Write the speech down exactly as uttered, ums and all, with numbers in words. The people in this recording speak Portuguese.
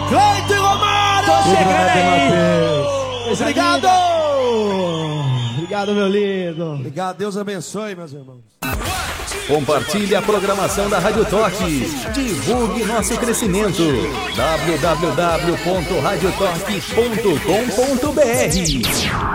Cleiton e Romário! Tô chegando aí! Obrigado! Obrigado, meu lindo. Obrigado, Deus abençoe, meus irmãos. Compartilhe a programação da Rádio Toque. Divulgue nosso crescimento. w w w ponto rádio toque ponto com ponto b r